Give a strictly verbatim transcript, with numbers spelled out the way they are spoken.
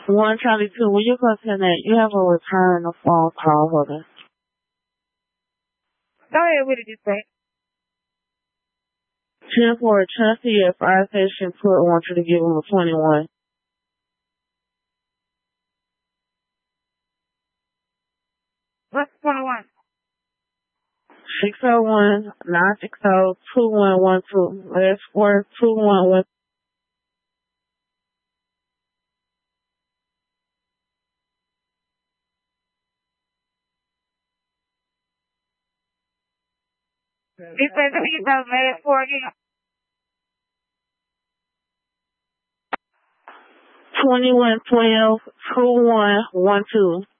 One Charlie two. When you go to the net, you have a return a phone call holder. Go ahead with it, you say. ten four, Chelsea at fire station put want you to give him a twenty-one. What's twenty-one? six oh one, nine six oh, two one one two. Last four, two one one. He said to me those last four again. twenty-one twelve, two one one two.